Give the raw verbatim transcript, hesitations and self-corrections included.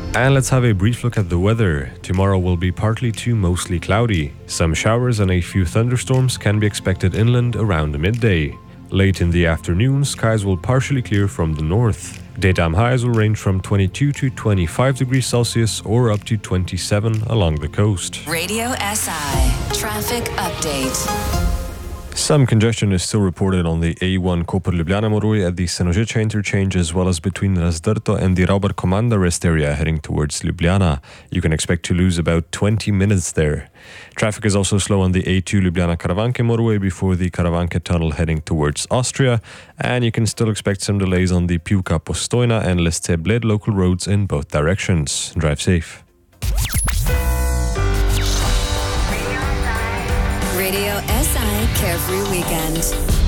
And let's have a brief look at the weather. Tomorrow will be partly to mostly cloudy. Some showers and a few thunderstorms can be expected inland around midday. Late in the afternoon, skies will partially clear from the north. Daytime highs will range from twenty-two to twenty-five degrees Celsius or up to twenty-seven along the coast. Radio S I Traffic Update. Some congestion is still reported on the A one Koper-Ljubljana motorway at the Senožecha interchange, as well as between Razdrto and the Rauber Komanda rest area heading towards Ljubljana. You can expect to lose about twenty minutes there. Traffic is also slow on the A two Ljubljana-Karavanke motorway before the Karavanke tunnel heading towards Austria, and you can still expect some delays on the Piłka-Postojna and Leste-Bled local roads in both directions. Drive safe. Radio S I Carefree Weekend.